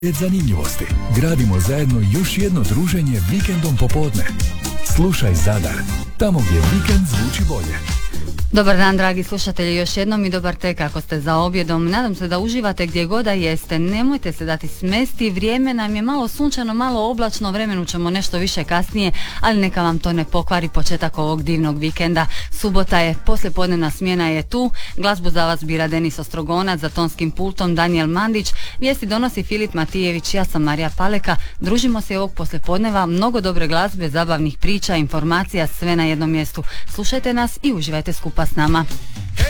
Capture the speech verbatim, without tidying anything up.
Zanimljivosti. Gradimo zajedno još jedno druženje vikendom popodne. Slušaj Zadar, tamo gdje vikend zvuči bolje. Dobar dan, dragi slušatelji, još jednom i dobar tek ako ste za objedom. Nadam se da uživate gdje god da jeste. Nemojte se dati smesti, vrijeme nam je malo sunčano, malo oblačno, vremenu ćemo nešto više kasnije, ali neka vam to ne pokvari početak ovog divnog vikenda. Subota je, poslijepodnevna smjena je tu, glazbu za vas bira Denis Ostrogonac, za tonskim pultom Daniel Mandić, vijesti donosi Filip Matijević, ja sam Marija Paleka. Družimo se ovog poslijepodneva, mnogo dobre glazbe, zabavnih priča, informacija, sve na jednom mjestu. Slušajte nas i uživajte skupa s nama.